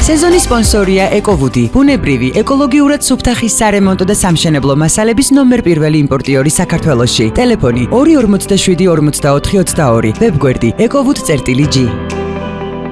სეზონის სპონსორია ეკოვუდი, ბუნებრივი, ეკოლოგიურად სუფთახის სარემონტო და სამშენებლო მასალების ნომერ პირველი იმპორტიორი საქართველოში. ტელეფონი 247 44 22, ვებგვერდი ekovud.g